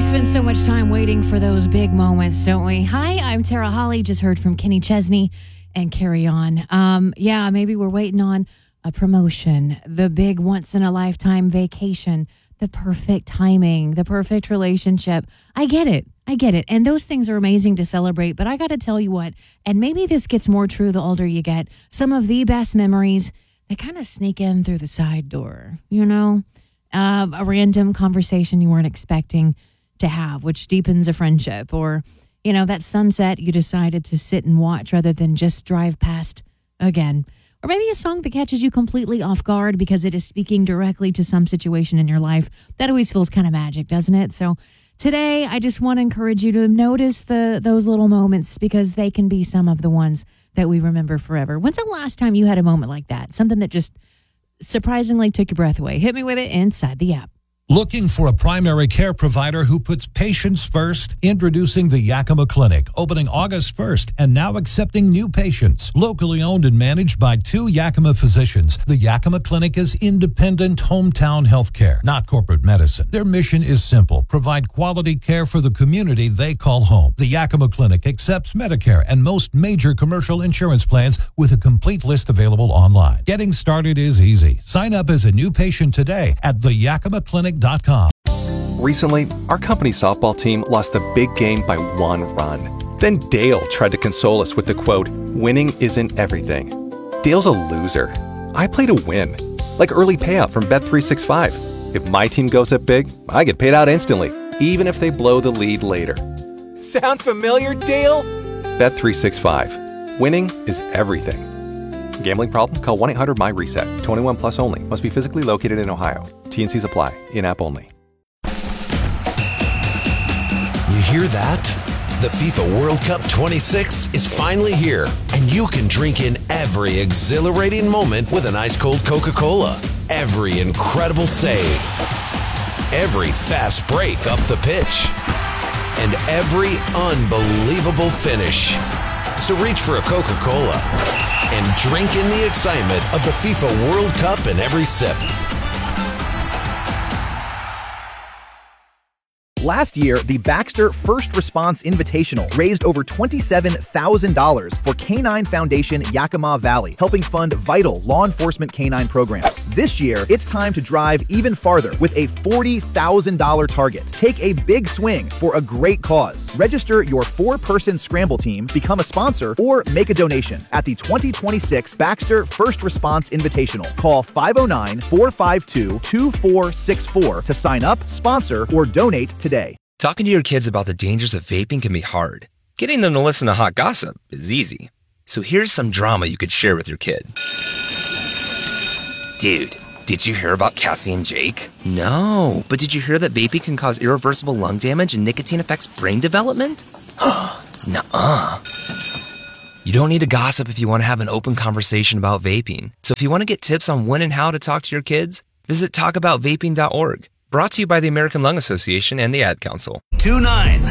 spend so much time waiting for those big moments, don't we? Hi, I'm Tara Holly. Just heard from Kenny Chesney and Carry On. Maybe we're waiting on a promotion, the big once-in-a-lifetime vacation, the perfect timing, the perfect relationship. I get it. And those things are amazing to celebrate. But I got to tell you what, and maybe this gets more true the older you get, some of the best memories, they kind of sneak in through the side door, you know? A random conversation you weren't expecting to have, which deepens a friendship, or, you know, that sunset you decided to sit and watch rather than just drive past again. Or maybe a song that catches you completely off guard because it is speaking directly to some situation in your life. That always feels kind of magic, doesn't it? So today, I just want to encourage you to notice those little moments because they can be some of the ones that we remember forever. When's the last time you had a moment like that? Something that just surprisingly took your breath away. Hit me with it inside the app. Looking for a primary care provider who puts patients first? Introducing the Yakima Clinic, opening August 1st and now accepting new patients. Locally owned and managed by 2 Yakima physicians, the Yakima Clinic is independent hometown health care, not corporate medicine. Their mission is simple: provide quality care for the community they call home. The Yakima Clinic accepts Medicare and most major commercial insurance plans with a complete list available online. Getting started is easy. Sign up as a new patient today at theYakimaClinic.com. Recently, our company softball team lost the big game by 1 run. Then Dale tried to console us with the quote, "Winning isn't everything." Dale's a loser. I play to win. Like early payout from Bet365. If my team goes up big, I get paid out instantly, even if they blow the lead later. Sound familiar, Dale? Bet365. Winning is everything. Gambling problem? Call 1-800-MY-RESET. 21 plus only. Must be physically located in Ohio. T&Cs apply. In-app only. You hear that? The FIFA World Cup 26 is finally here, and you can drink in every exhilarating moment with an ice-cold Coca-Cola. Every incredible save. Every fast break up the pitch. And every unbelievable finish. So reach for a Coca-Cola and drink in the excitement of the FIFA World Cup in every sip. Last year, the Baxter First Response Invitational raised over $27,000 for Canine Foundation Yakima Valley, helping fund vital law enforcement canine programs. This year, it's time to drive even farther with a $40,000 target. Take a big swing for a great cause. Register your 4-person scramble team, become a sponsor, or make a donation at the 2026 Baxter First Response Invitational. Call 509-452-2464 to sign up, sponsor, or donate today. Talking to your kids about the dangers of vaping can be hard. Getting them to listen to hot gossip is easy. So here's some drama you could share with your kid. Dude, did you hear about Cassie and Jake? No, but did you hear that vaping can cause irreversible lung damage and nicotine affects brain development? Nuh-uh. You don't need to gossip if you want to have an open conversation about vaping. So if you want to get tips on when and how to talk to your kids, visit talkaboutvaping.org. Brought to you by the American Lung Association and the Ad Council. 2-9.